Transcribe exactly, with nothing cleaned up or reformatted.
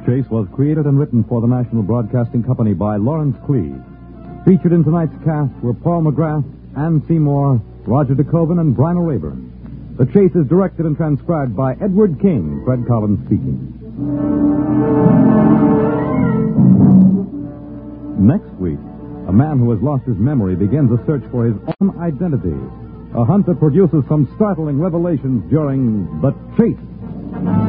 Chase was created and written for the National Broadcasting Company by Lawrence Cleve. Featured in tonight's cast were Paul McGrath, Ann Seymour, Roger DeKoven, and Bryna Rayburn. The Chase is directed and transcribed by Edward King, Fred Collins speaking. Next week, a man who has lost his memory begins a search for his own identity. A hunt that produces some startling revelations during The Chase.